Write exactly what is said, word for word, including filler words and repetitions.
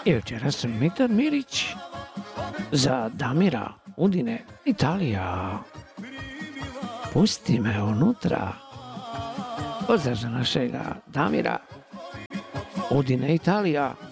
I večeras Mitar Mirić za Damira, Udine, Italija. Pusti me unutra. Pozdrav za našega Damira, Udine, Italija.